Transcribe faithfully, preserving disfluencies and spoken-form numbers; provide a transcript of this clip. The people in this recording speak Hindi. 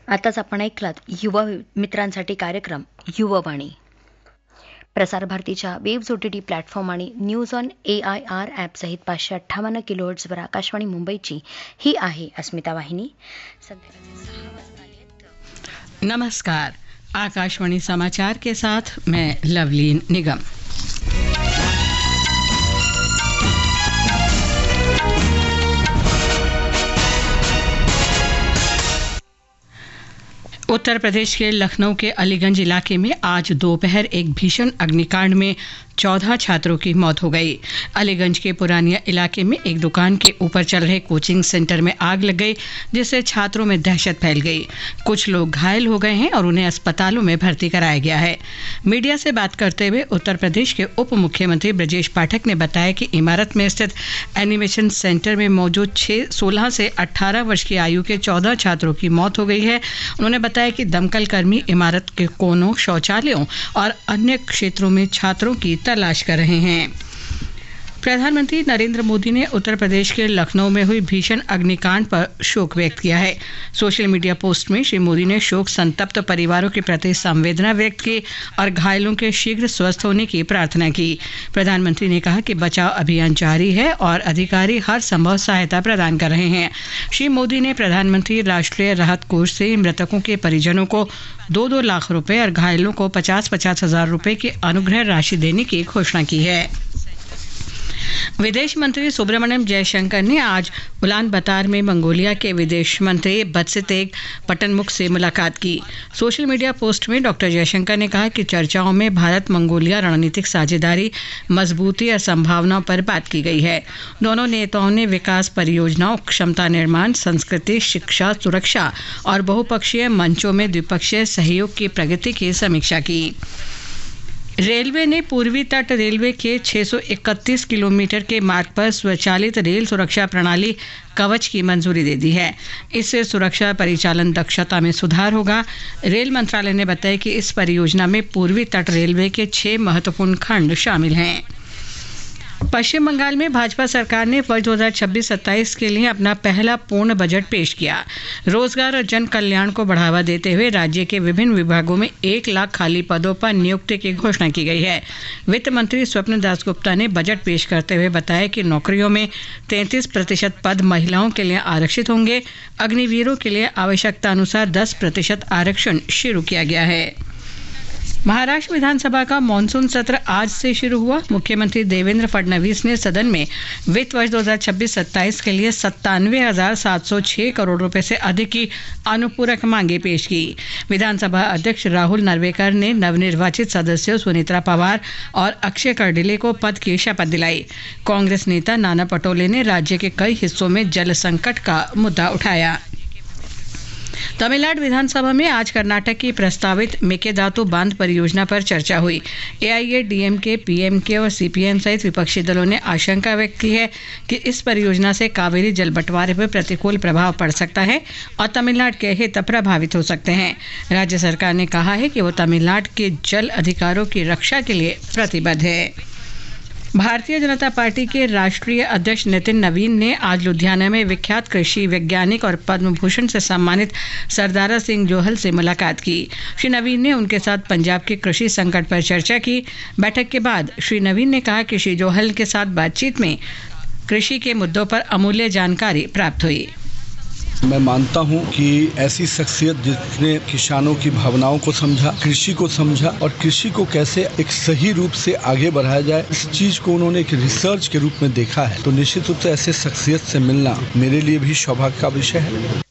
आताच आपण ऐकलात युवा मित्रांसाठी कार्यक्रम युववाणी. प्रसार भारतीच्या वेव्ज ओटीटी प्लॅटफॉर्म आणि news on A I R ॲपसहित पाचशे अठ्ठावन्न किलोहर्ट्झवर आकाशवाणी मुंबईची ही आहे अस्मिता वाहिनी. नमस्कार, आकाशवाणी समाचार के साथ मैं लवलीन निगम. उत्तर प्रदेश के लखनऊ के अलीगंज इलाके में आज दोपहर एक भीषण अग्निकांड में चौदह छात्रों की मौत हो गई. अलीगंज के पुरानिया इलाके में एक दुकान के ऊपर चल रहे कोचिंग सेंटर में आग लग गई, जिससे छात्रों में दहशत फैल गई. कुछ लोग घायल हो गए हैं और उन्हें अस्पतालों में भर्ती कराया गया है. मीडिया से बात करते हुए उत्तर प्रदेश के उप मुख्यमंत्री ब्रजेश पाठक ने बताया कि इमारत में स्थित एनिमेशन सेंटर में मौजूद छह सोलह से अठारह वर्ष की आयु के चौदह छात्रों की मौत हो गई है. उन्होंने बताया कि दमकल कर्मी इमारत के कोनों, शौचालयों और अन्य क्षेत्रों में छात्रों की तलाश कर रहे हैं. प्रधानमंत्री नरेंद्र मोदी ने उत्तर प्रदेश के लखनऊ में हुई भीषण अग्निकांड पर शोक व्यक्त किया है. सोशल मीडिया पोस्ट में श्री मोदी ने शोक संतप्त परिवारों के प्रति संवेदना व्यक्त की और घायलों के शीघ्र स्वस्थ होने की प्रार्थना की. प्रधानमंत्री ने कहा कि बचाव अभियान जारी है और अधिकारी हर संभव सहायता प्रदान कर रहे हैं. श्री मोदी ने प्रधानमंत्री राष्ट्रीय राहत कोष से मृतकों के परिजनों को दो दो लाख रुपए और घायलों को पचास पचास हजार रुपए की अनुग्रह राशि देने की घोषणा की है. विदेश मंत्री सुब्रमण्यम जयशंकर ने आज उलानबतार में मंगोलिया के विदेश मंत्री बत्सितेग पटनमुख से मुलाकात की. सोशल मीडिया पोस्ट में डॉक्टर जयशंकर ने कहा कि चर्चाओं में भारत मंगोलिया रणनीतिक साझेदारी, मजबूती और संभावनाओं पर बात की गई है. दोनों नेताओं ने विकास परियोजनाओं, क्षमता निर्माण, संस्कृति, शिक्षा, सुरक्षा और बहुपक्षीय मंचों में द्विपक्षीय सहयोग की प्रगति की समीक्षा की. रेलवे ने पूर्वी तट रेलवे के छह सौ इकतीस किलोमीटर के मार्ग पर स्वचालित रेल सुरक्षा प्रणाली कवच की मंजूरी दे दी है. इससे सुरक्षा परिचालन दक्षता में सुधार होगा. रेल मंत्रालय ने बताया कि इस परियोजना में पूर्वी तट रेलवे के छह महत्वपूर्ण खंड शामिल हैं. पश्चिम बंगाल में भाजपा सरकार ने वर्ष दो हज़ार छब्बीस सत्ताईस के लिए अपना पहला पूर्ण बजट पेश किया. रोजगार और जन कल्याण को बढ़ावा देते हुए राज्य के विभिन्न विभागों में एक लाख खाली पदों पर नियुक्ति की घोषणा की गई है. वित्त मंत्री स्वप्न दासगुप्ता ने बजट पेश करते हुए बताया कि नौकरियों में तैंतीस प्रतिशत पद महिलाओं के लिए आरक्षित होंगे. अग्निवीरों के लिए आवश्यकता अनुसार दस प्रतिशत आरक्षण शुरू किया गया है. महाराष्ट्र विधानसभा का मानसून सत्र आज से शुरू हुआ. मुख्यमंत्री देवेंद्र फडणवीस ने सदन में वित्त वर्ष दो हज़ार छब्बीस सत्ताईस के लिए सत्तानवे हजार सात सौ छह करोड़ रुपए से अधिक की अनुपूरक मांगे पेश की. विधानसभा अध्यक्ष राहुल नरवेकर ने नवनिर्वाचित सदस्यों सुनीत्रा पवार और अक्षय कर्डिले को पद की शपथ दिलाई. कांग्रेस नेता नाना पटोले ने राज्य के कई हिस्सों में जल संकट का मुद्दा उठाया. तमिलनाडु विधानसभा में आज कर्नाटक की प्रस्तावित मेकेदातु बांध परियोजना पर चर्चा हुई. एआईएडीएमके, पीएमके और सीपीएम सहित विपक्षी दलों ने आशंका व्यक्त की है कि इस परियोजना से कावेरी जल बंटवारे पर प्रतिकूल प्रभाव पड़ सकता है और तमिलनाडु के हित प्रभावित हो सकते हैं. राज्य सरकार ने कहा है कि वो तमिलनाडु के जल अधिकारों की रक्षा के लिए प्रतिबद्ध है. भारतीय जनता पार्टी के राष्ट्रीय अध्यक्ष नितिन नवीन ने आज लुधियाना में विख्यात कृषि वैज्ञानिक और पद्म भूषण से सम्मानित सरदारा सिंह जोहल से मुलाकात की. श्री नवीन ने उनके साथ पंजाब के कृषि संकट पर चर्चा की. बैठक के बाद श्री नवीन ने कहा कि श्री जोहल के साथ बातचीत में कृषि के मुद्दों पर अमूल्य जानकारी प्राप्त हुई. मैं मानता हूं कि ऐसी शख्सियत जिसने किसानों की भावनाओं को समझा, कृषि को समझा और कृषि को कैसे एक सही रूप से आगे बढ़ाया जाए, इस चीज को उन्होंने एक रिसर्च के रूप में देखा है. तो निश्चित रूप से ऐसे शख्सियत से मिलना मेरे लिए भी सौभाग्य का विषय है.